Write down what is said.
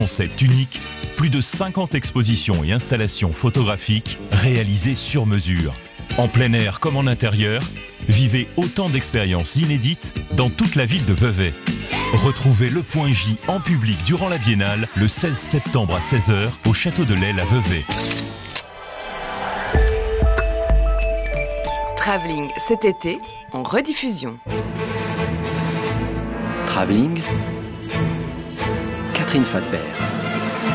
Concept unique, plus de 50 expositions et installations photographiques réalisées sur mesure. En plein air comme en intérieur, vivez autant d'expériences inédites dans toute la ville de Vevey. Retrouvez le Point J en public durant la Biennale le 16 septembre à 16h au Château de l'Aile à Vevey. Travelling cet été en rediffusion. Travelling, Catherine Fadbert.